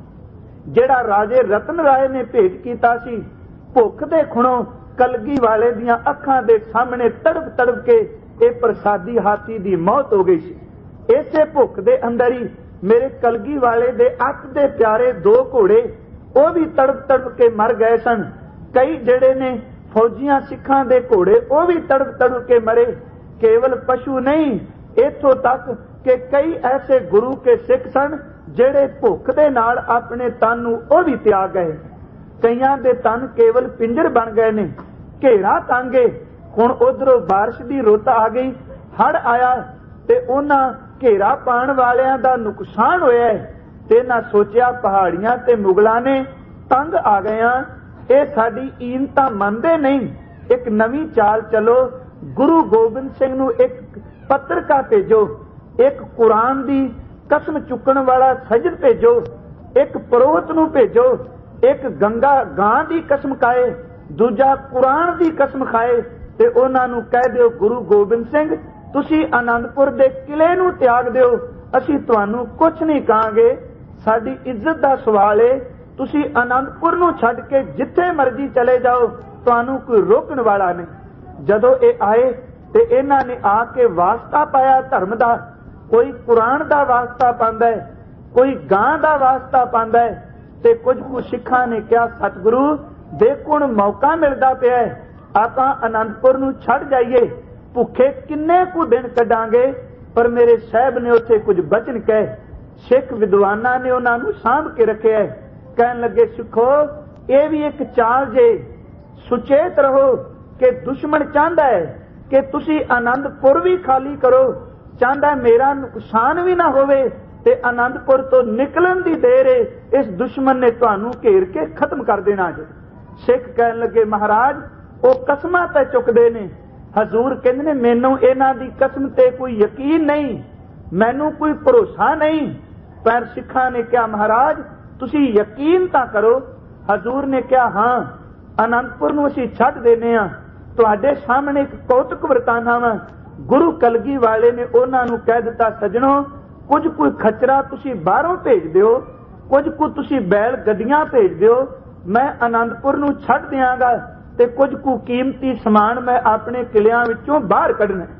जेड़ा राजे रतन राय ने भेंट कीता सी, भुख दे खुणों कलगी वाले दियां अखां दे सामने तड़प तड़प के ए प्रसादी हाथी दी मौत हो गई सी। इसे भुख दे अंदर ही मेरे कलगी वाले दे अख दे प्यारे दो घोड़े ओ भी तड़प तड़प के मर गए सन। कई जेड़े ने फौजियां सिखां दे घोड़े ओ भी तड़प तड़प के मरे। केवल पशु नहीं, इथों तक कि कई ऐसे गुरु के सिख सन जेड़े भुख दे नाल अपने तन नूं ओ भी त्याग गए। कईयां दे तन केवल पिंजर बन गए ने। घेरा तांगे हुण उधरों बारिश दी रुत आ गई, हड़ आया ते उन्हां घेरा पाण वालियां दा नुकसान होया है ते ना सोचिया पहाड़ियां ते मुगलां ने तंग आ गया। ये साडी ईनता मनदे नहीं, एक नवी चाल चलो, गुरु गोबिंद सिंह नूं एक पत्रका भेजो, एक कुरान दी कसम चुकण वाला सजद भेजो, एक परोहत नूं भेजो, एक गंगा गां दी कसम खाए, दूजा कुरान दी कसम खाए ते उन्हां नूं कह दिओ गुरु गोबिंद सिंह तुसी आनंदपुर दे किले नूं त्याग दिओ, असीं तुहानूं कुछ नहीं कहांगे, साडी इज्जत दा सवाल है, तुसी आनंदपुर नूं छड्ड के जिथे मर्जी चले जाओ, तुहानूं कोई रोकण वाला नहीं। जदों ये आए ते इन्हां ने आके वास्ता पाया धर्म दा, कोई कुरान दा वास्ता पांदा है, कोई गां दा वास्ता पांदा है, ते कुछ कुछ सिखां ने कहा सतगुरु देखो हुण मौका मिलदा पिया है, आपां आनंदपुर नूं छड्ड जाइए, भुखे किन्ने कु दिन कढांगे। पर मेरे साहब ने उत्थे कुछ बचन कहे, सिख विद्वानां ने उन्हां नूं सांभ के रखिया है। कहन लगे सिखो ये भी एक चाल जे, सुचेत रहो कि दुश्मन चाहता है कि तुसी आनंदपुर भी खाली करो, चाहता है मेरा नुकसान भी ना होवे ते आनंदपुर तो निकलन दी देर है, इस दुश्मन ने तुहानूं घेर के खत्म कर देना जे। सिख कहन लगे महाराज वो कसमां ते चुकदे ने। हजूर कहंदे ने मैनूं इन्हां दी कसम ते कोई यकीन नहीं, मैनूं कोई भरोसा नहीं। पर सिखां ने कहा महाराज तुसी यकीन तां करो। हजूर ने कहा हां आनंदपुर नूं असीं छड्ड देने आ, तुहाडे सामने एक कौतुक वरताना वा। गुरु कलगी वाले ने उन्हां नूं कह दिता सजणो कुछ कोई खचरा तुसी बाहरों भेज दिओ, कुछ को तुसी बैल गड्डियां भेज दिओ, मैं आनंदपुर नूं छड्ड दिआंगा ते कुछ को कीमती समान मैं अपने किलियां विचों बाहर कढना।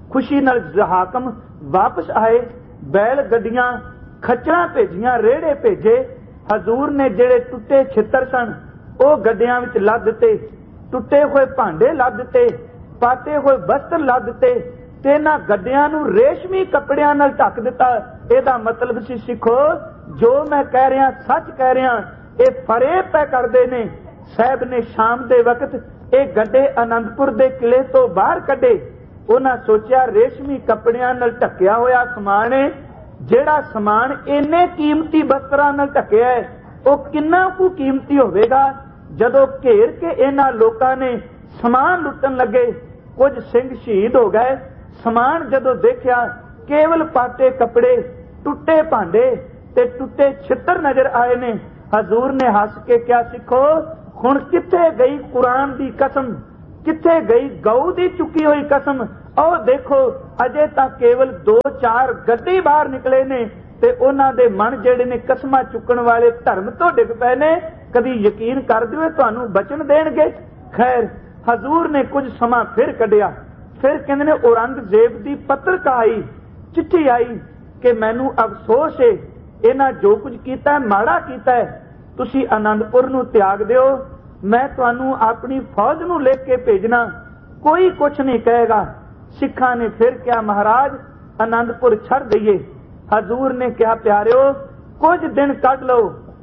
खुशी नाल हाकम वापस आए, बैल गड्डियां खच्चरां भेजियां, रेड़े भेजे। हजूर ने जेड़े टुटे छितर सन वो गड्डियां विच लद दिते, टुटे हुए भांडे लद दिते, पाटे हुए वस्त्र लद दिते ते इन्हां गड्डियां नूं रेशमी कपड़ियां नाल ढक दिता। इहदा मतलब सी सिखो जो मैं कह रहा सच कह रहा, ये फरेब पै करदे ने। साहब ने शाम दे वक्त ये गड्डे आनंदपुर दे किले तो बाहर कढे। उन्हां सोचिया रेशमी कपड़ियां नाल ढकिया होया समान है, जेड़ा समान इन्ने कीमती वस्त्रां नाल ढकिया है वो किन्ना कु कीमती होवेगा। जदों घेर के इन्हां लोकां ने समान लुटन लगे, कुछ सिंह शहीद हो गए। समान जदों देखिया केवल पाटे कपड़े, टुटे भांडे ते टुटे छितर नजर आए ने। हजूर ने हस के क्या सिखो हुण किथे गई कुरान दी कसम, किथे गई गऊ दी चुकी हुई कसम। और देखो अजे तक केवल दो चार गड्डी बाहर निकले ने ते उन्हां दे मन जेड़े ने कसमां चुकण वाले धर्म तो डिग पए ने। कदी यकीन कर दिओ तुहानू बचन देणगे। खैर हजूर ने कुछ समा फिर कढिया। फिर कहंदे ने औरंगजेब दी पत्रिका आई, चिट्ठी आई कि मैनू अफसोस है, इन्हां जो कुछ कीता है माड़ा कीता है, तुसी आनंदपुर नू त्याग दिओ, मैं तुहानू अपनी फौज नू लेके के भेजना, कोई कुछ नहीं कहेगा। सिखा ने फिर क्या महाराज आनंदपुर छड़ दईए। हजूर ने क्या प्यारिओ कुछ दिन कढ लो,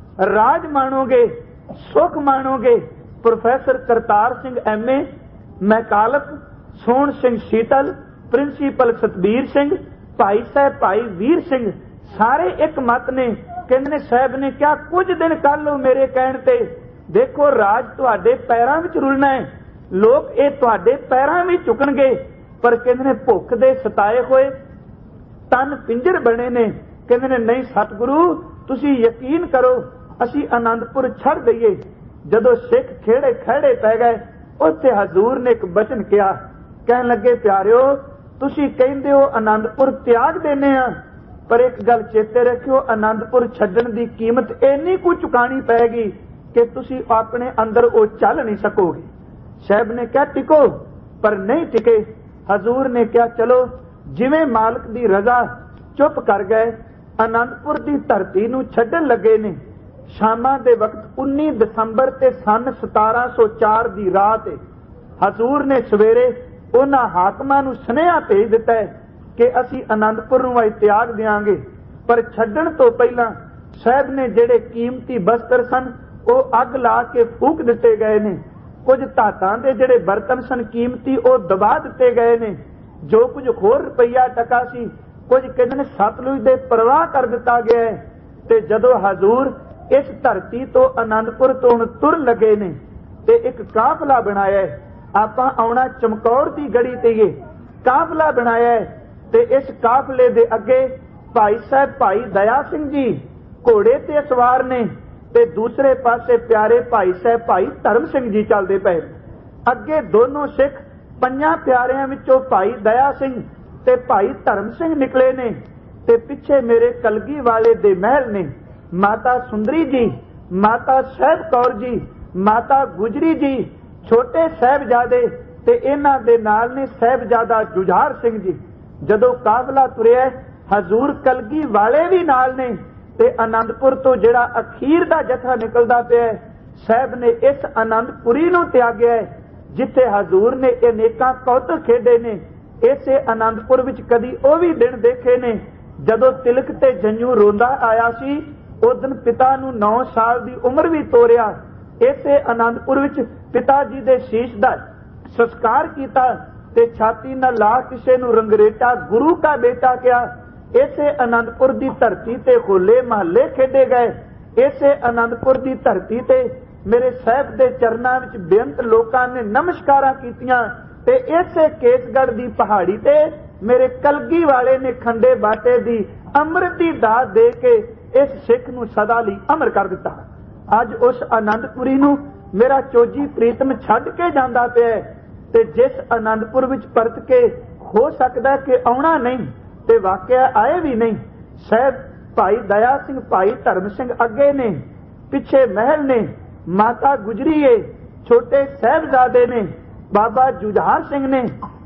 राज माणोगे, सुख माणोगे। Professor Kartar Singh M A, मैकालफ, Sohan Singh Sheetal, principal Satbir Singh, भाई साहब भाई वीर सिंह सारे एक मत ने। कहंदे साहब ने क्या कुछ दिन कर लो मेरे कहण ते, देखो राज तुहाडे पैरां विच रुलना है, लोग ये तुहाडे पैरां विच झुकणगे। पर कहंदे ने भुख दे सताए होए तन पिंजर बने ने। कहंदे ने नहीं सतगुरु तुसी यकीन करो असी आनंदपुर छड़ दईए। जदों सिख खेड़े खड़े पै गए उत्थे हजूर ने एक बचन किया, कहन लगे प्यारिओ तुसी कहंदे हो आनंदपुर त्याग देने आ, पर एक गल चेते रखियो आनंदपुर छड्डण दी कीमत इन्नी कुछ चुकानी पैगी कि तुसी अपने अंदर वो चल नहीं सकोगे। साहब ने क्या टिको, पर नहीं टिके। हजूर ने क्या चलो जिवें मालिक दी रजा, चुप कर गए। आनंदपुर दी धरती नू छड्डण लगे ने। शामां दे वक्त उन्नी दसंबर ते सन सतारा सौ चार दी रात हजूर ने सवेरे उन्हां हाकमां नू सुनेहा भेज दिता है कि असी आनंदपुर नू अज त्याग देंगे, पर छड्डण तो पहला साहब ने जेड़े कीमती वस्त्र सन वो अग ला के फूक दिते गए ने। कुछ धातां दे जेड़े बर्तन सन कीमती वो दबा दिते गए ने। जो कुछ होर रुपया टका सी कुछ कहंदे ने सतलुज दे परवाह कर दिता गया है। ते जदों हजूर इस धरती तो आनंदपुर तो हुण तुर लगे ने ते एक काफला बनाया है। आपां आउणा चमकौर दी गड़ी ते ये काफला बनाया है ते इस काफले दे अगे भाई साहब भाई दया सिंह जी घोड़े ते सवार ने ते दूसरे पासे प्यारे भाई साहब भाई धर्म सिंह जी चलदे पए। अगे दोनों सिख पंजां प्यारिਆਂ विचों भाई दया सिंह ते भाई धर्म सिंह निकले ने ते पिछे मेरे कलगी वाले दे महल ने। माता सुंदरी जी, माता साहब कौर जी, माता गुजरी जी, छोटे साहबजादे ते इन्हां दे नाल ने साहबजादा जुझार सिंह जी। जदों काफला तुरिया हजूर कलगी वाले भी नाल ने ते आनंदपुर तो जिहड़ा अखीर दा जत्था निकलदा पिया साहब ने इस आनंदपुरी नूं त्यागਿਆ है जिथे हजूर ने अनेकां कौतक खेडे ने। इसे आनंदपुर विच कदी ओ भी दिन देखे ने जदों तिलक ते जंजू रोंदा आया सी। उस दिन पिता नूं नौ साल दी उम्र भी तोरिया। इसे आनंदपुर विच पिता जी दे शीश दा संस्कार कीता ते छाती नाल ला किसे नूं रंगरेटा गुरु का बेटा किया। इसे आनंदपुर दी धरती ते होले महल्ले खेडे गए। इसे आनंदपुर दी धरती ते मेरे साहब दे चरनां विच बेअंत लोकां ने नमस्कारां कीतियां ते इसे केसगढ़ दी पहाड़ी ते मेरे कलगी वाले ने खंडे बाटे दी अमृत दी दात दे के इस सिख नूं सदा लई अमर कर दिता। अज उस आनंदपुरी नूं मेरा चोजी प्रीतम छड्ड के जांदा पिया ते जिस आनंदपुर विच परत के हो सकदा कि आउणा नहीं ते वाकिया आए भी नहीं। साहब भाई दया सिंह भाई धर्म सिंह अगे ने, पिछे महल ने, माता गुजरी है, छोटे साहबजादे ने, बाबा जुझार सिंह ने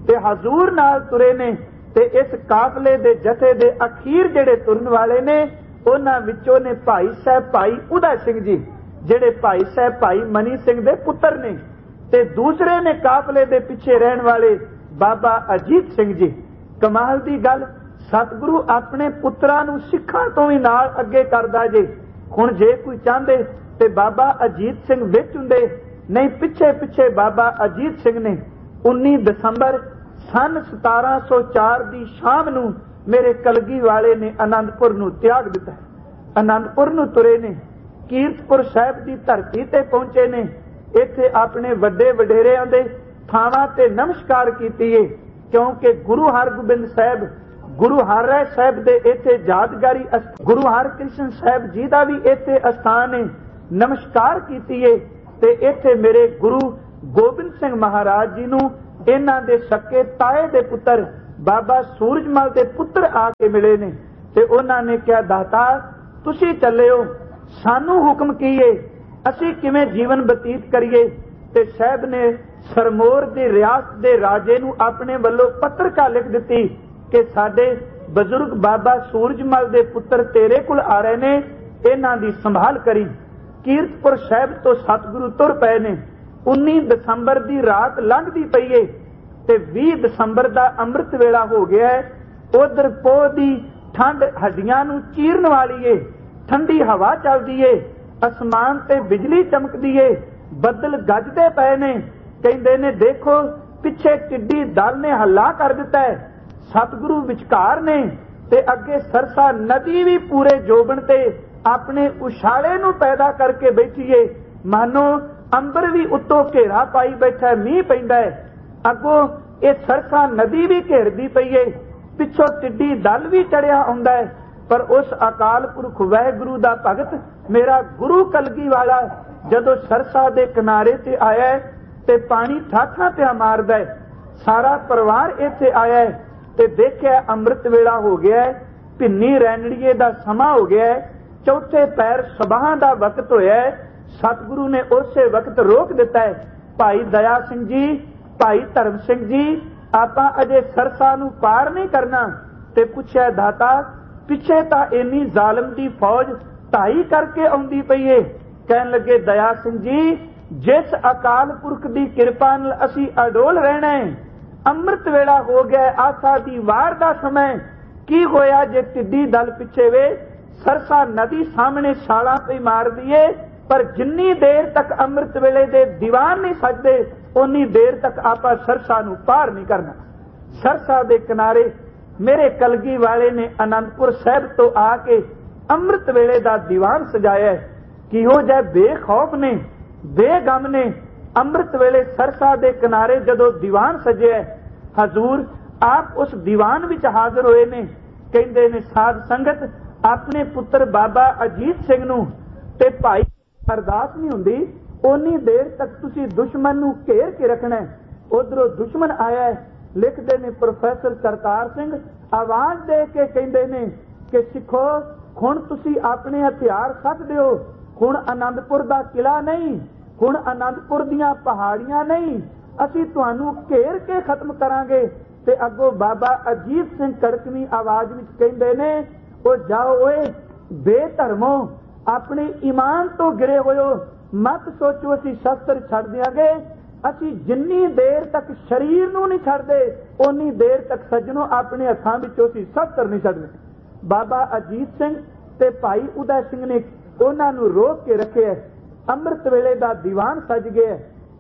ते हजूर नाल तुरे ने। ते इस काफले दे जथे दे अखीर जेड़े तुरन वाले ने उन्हां विचों ने भाई साहब भाई उदय सिंह जी, जेड़े भाई साहब भाई मनी सिंह दे पुत्र ने। ते दूसरे ने काफले दे पिछे रहन वाले बाबा अजीत सिंह जी। कमाल दी गल, सतगुरु अपने पुत्रां नूं सिखां तो भी नाल अगे करदा जे। हुण जे कोई चाहते ते बाबा अजीत सिंह विच हुंदे, नहीं पिछे पिछे बाबा अजीत सिंह ने उन्नीस दसंबर सन सतारा सौ चार की शाम नूं मेरे कलगी वाले ने आनंदपुर नूं त्याग दिता। आनंदपुर नूं तुरे ने, कीरतपुर साहिब की धरती ते पहुंचे ने। इत्थे अपने वड्डे वडेरियां दे थावां ते नमस्कार कीती है, क्योंकि गुरु हरगोबिंद साहिब गुरु हरराय साहिब दे इत्थे यादगारी गुरु हरकृष्ण साहिब जी का भी इत्थे अस्थान है। नमस्कार कीती है ते इत्थे मेरे गुरु गोबिंद सिंह महाराज जी नूं इन्हां दे सके ताए दे पुत्र बाबा सूरजमल दे पुत्र आके मिले ने। ते उन्हां ने कहा, दाता तुसी चले हो, सानू हुक्म कीए असी किवें जीवन बतीत करिए। ते साहब ने सरमोर दे रियासत दे राजे नूं अपने वल्लों पत्रिका लिख दिती कि साडे बजुर्ग बाबा सूरजमल दे पुत्र तेरे कोल आ रहे ने, इन्हां दी संभाल करी। कीरतपुर साहिब तो सतगुरु तुर पए ने। उन्नीस दसंबर की रात लंघदी पई है ते बीस दसंबर का अमृत वेला हो गया है। उधर पोह दी ठंड हड्डियां नूं चीरन वाली है, ठंडी हवा चलदी है, आसमान ते बिजली चमकदी है, बदल गजदे पए ने। कहंदे ने देखो पिछे टिड्डी दल ने हल्ला कर दिता है। सतगुरु विचकार ने ते अगे सरसा नदी भी पूरे जोबन ते अपने उछाले नूं पैदा करके बैठी है, मानो अंबर भी उत्तों घेरा पाई बैठा है, मीह पैंदा है। अगों ये सरसा नदी भी घेरदी पई है, पिछों टिड्डी दल भी चढ़िया आउंदा है। पर उस अकाल पुरख वाहिगुरु दा भगत मेरा गुरु कलगी वाला जदों सरसा दे किनारे ते आया है ते पानी ठाठा पिया मारदा है। सारा परिवार इत्थे आया है ते देखिया अमृत वेला हो गया है, भिन्नी रैनड़िए दा समा हो गया है, चौथे पैर सबाह दा वक्त होया है। सतगुरु ने उसे वक्त रोक दिता है। भाई दया सिंह जी, भाई धर्म सिंह जी, आपां अजे सरसा नूं पार नहीं करना। ते पुछया, दाता पिछे तां इन्नी जालम दी फौज ढाई करके आउंदी पई है। कहन लगे, दया सिंह जी, जिस अकाल पुरख दी किरपा नाल असीं अडोल रहना है, अमृत वेला हो गया, आशा दी वार दा समय, की होया जे टिड्डी दल पिछे वे, सरसा नदी सामने छालां पई मार दीए, पर जिन्नी देर तक अमृत वेले दे दीवान नहीं सजदे उन्नी देर तक आपां सरसा नूं पार नहीं करना। सरसा दे किनारे मेरे कलगी वाले ने आनंदपुर साहिब तो आके अमृत वेले दा दीवान सजाया है। किहो जिहा बेखौफ ने बेगम ने अमृत वेले सरसा दे किनारे जदों दीवान सजिया, हजूर आप उस दीवान विच हाजिर होए ने। कहंदे ने, साध संगत अपने पुत्र बाबा अजीत सिंह नूं ते भाई अरदास नहीं हुंदी, उन्नी देर तक तुसी दुश्मन नूं घेर के रखना है। उधरों दुश्मन आया है। लिखते ने प्रोफैसर करतार सिंह आवाज दे के कहंदे ने कि सिखो हुण तुसी अपने हथियार सट दिओ, हुण आनंदपुर दा किला नहीं, हुण आनंदपुर दियां पहाड़ियां नहीं, असीं तुहानूं घेर के खत्म करांगे। ते अगों बाबा अजीत सिंह कड़कवी आवाज विच कहंदे ने, ओ जाओ ओए बेधर्मो, अपने ईमान तो गिरे होयो, मत सोचो असीं शस्त्र छड़ दियांगे। असीं जिन्नी देर तक शरीर नूं नहीं छड़दे उन्नी देर तक सज्जनों अपने हत्थां विचों असीं शस्त्र नहीं छड़दे। बाबा अजीत सिंह ते भाई उदय सिंह ने उन्हां नूं रोक के रखे। अमृत वेले दा दीवान सज गया,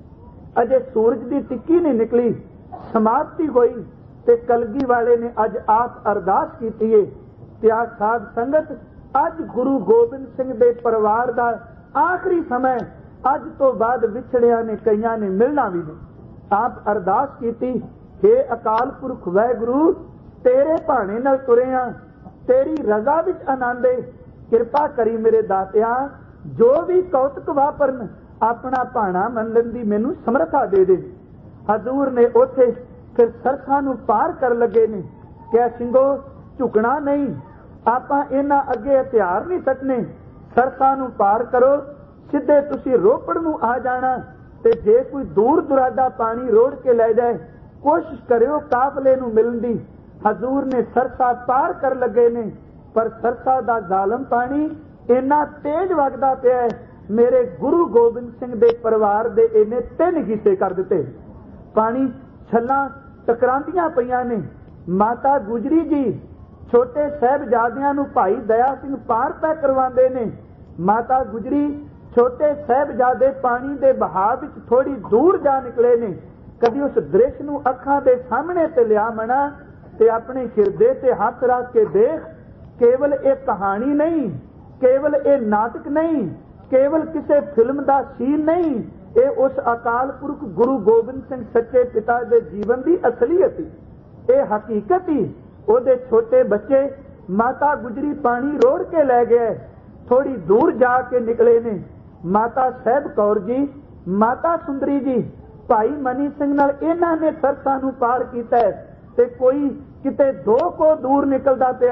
अजे सूरज दी टिक्की नहीं निकली, समाप्ति होई ते कलगी वाले ने अज आप अरदास कीती है। त्या साध संगत अज गुरु गोबिंद सिंह दे परिवार दा आखिरी समय, अज तो बाद विछड़िया ने कईयां ने मिलना भी नहीं। आप अरदास कीती, हे अकाल पुरख वाहिगुरु, तेरे भाणे नाल तुरिया, तेरी रजा विच आनंद है, किरपा करी मेरे दातिया, जो भी कौतक वापरन अपना भाणा मनण दी मैनू समर्था दे दे। हजूर ने उथे फिर सरसा नूं पार कर लगे ने। क्या सिंघो झुकना नहीं, आपां इन्हां अगे हथियार नहीं सटने, सरसा नूं पार करो, सीधे तुसी रोपड़ नूं आ जाना। ते जे कोई दूर दुराडा पानी रोड़ के लै जाए कोशिश करियो काफले नूं मिलण दी। हजूर ने सरसा पार कर लगे ने, पर सरसा दा जालम पानी इन्ना तेज वगदा पिया है, मेरे गुरु गोबिंद सिंह दे परिवार दे इन्ने तीन हिस्से कर दिते। पानी छल्लां टकरांदियां पईयां ने। माता गुजरी जी छोटे साहिबजादियां नूं भाई दया सिंह पार पै करवांदे ने। माता गुजरी छोटे साहिबजादे पानी दे बहाव विच थोड़ी दूर जा निकले ने। कदी उस दृश्य नूं अखां दे सामने ते लिया मना ते अपने हिरदे ते हथ रख के देख। केवल एक कहानी नहीं, केवल एक नाटक नहीं, केवल किसी फिल्म दा सीन नहीं, ये उस अकाल पुरख गुरु गोबिंद सिंह सच्चे पिता दे जीवन दी असलियत ही, ये हकीकत ही। ओदे छोटे बच्चे माता गुजरी पानी रोड़ के लै गए, थोड़ी दूर जाके निकले ने। माता साहब कौर जी, माता सुंदरी जी, भाई मनी सिंह नाल इन्हां ने सरसा नूं पार कीता है ते कोई किते दो को दूर निकलदा पिया